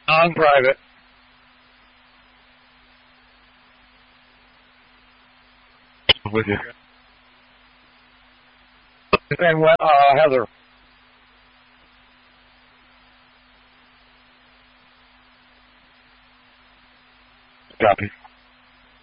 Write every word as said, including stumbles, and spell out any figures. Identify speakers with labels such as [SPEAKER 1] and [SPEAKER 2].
[SPEAKER 1] Non-private. With you. And well, uh, Heather. Copy.